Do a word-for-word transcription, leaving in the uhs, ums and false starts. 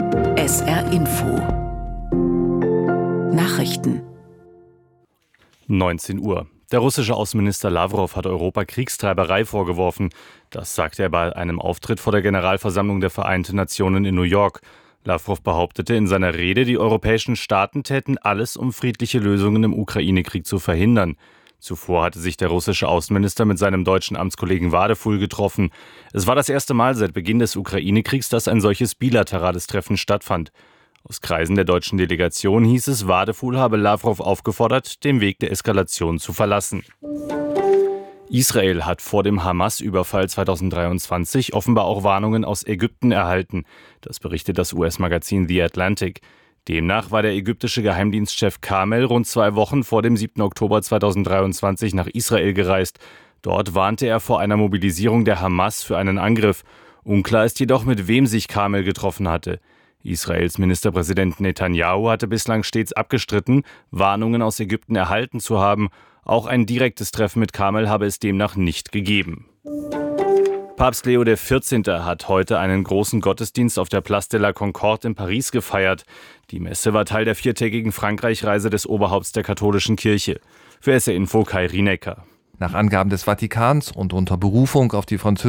S R Info Nachrichten neunzehn Uhr. Der russische Außenminister Lawrow hat Europa Kriegstreiberei vorgeworfen. Das sagte er bei einem Auftritt vor der Generalversammlung der Vereinten Nationen in New York. Lawrow behauptete in seiner Rede, die europäischen Staaten täten alles, um friedliche Lösungen im Ukraine-Krieg zu verhindern. Zuvor hatte sich der russische Außenminister mit seinem deutschen Amtskollegen Wadefuhl getroffen. Es war das erste Mal seit Beginn des Ukraine-Kriegs, dass ein solches bilaterales Treffen stattfand. Aus Kreisen der deutschen Delegation hieß es, Wadefuhl habe Lawrow aufgefordert, den Weg der Eskalation zu verlassen. Israel hat vor dem Hamas-Überfall zweitausenddreiundzwanzig offenbar auch Warnungen aus Ägypten erhalten. Das berichtet das U S-Magazin The Atlantic. Demnach war der ägyptische Geheimdienstchef Kamel rund zwei Wochen vor dem siebten Oktober zweitausenddreiundzwanzig nach Israel gereist. Dort warnte er vor einer Mobilisierung der Hamas für einen Angriff. Unklar ist jedoch, mit wem sich Kamel getroffen hatte. Israels Ministerpräsident Netanyahu hatte bislang stets abgestritten, Warnungen aus Ägypten erhalten zu haben. Auch ein direktes Treffen mit Kamel habe es demnach nicht gegeben. Papst Leo der vierzehnte hat heute einen großen Gottesdienst auf der Place de la Concorde in Paris gefeiert. Die Messe war Teil der viertägigen Frankreich-Reise des Oberhaupts der katholischen Kirche. Für S R Info Kai Rienecker. Nach Angaben des Vatikans und unter Berufung auf die französische